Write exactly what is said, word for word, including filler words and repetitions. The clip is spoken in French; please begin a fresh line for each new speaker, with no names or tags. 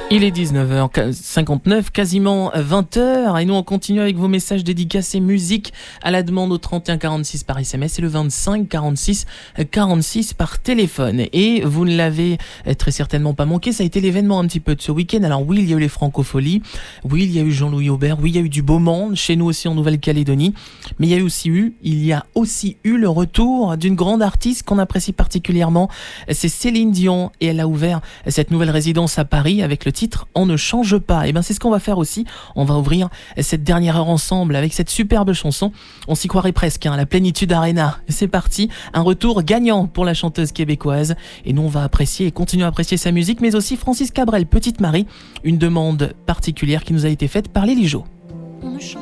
Il est dix-neuf heures cinquante-neuf, quasiment vingt heures, et nous on continue avec vos messages dédicacés musique à la demande au trente et un quarante-six par S M S et le vingt-cinq quarante-six quarante-six par téléphone. Et vous ne l'avez très certainement pas manqué, ça a été l'événement un petit peu de ce week-end. Alors oui, il y a eu les Francopholies, oui, il y a eu Jean-Louis Aubert, oui, il y a eu du beau monde, chez nous aussi en Nouvelle-Calédonie, mais il y a aussi eu, il y a aussi eu le retour d'une grande artiste qu'on apprécie particulièrement, c'est Céline Dion, et elle a ouvert cette nouvelle résidence à Paris avec le titre On ne change pas. Et bien c'est ce qu'on va faire aussi. On va ouvrir cette dernière heure ensemble avec cette superbe chanson. On s'y croirait presque, hein, la Plénitude Arena. C'est parti, un retour gagnant pour la chanteuse québécoise. Et nous on va apprécier et continuer à apprécier sa musique, mais aussi Francis Cabrel, Petite Marie, une demande particulière qui nous a été faite par Lily Jo.